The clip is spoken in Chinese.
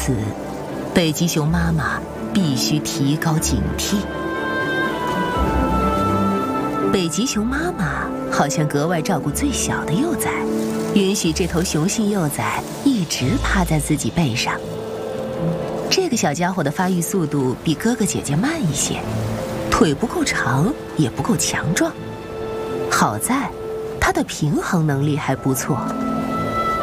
此，北极熊妈妈必须提高警惕。北极熊妈妈好像格外照顾最小的幼崽，允许这头雄性幼崽一直趴在自己背上。这个小家伙的发育速度比哥哥姐姐慢一些，腿不够长，也不够强壮。好在，他的平衡能力还不错。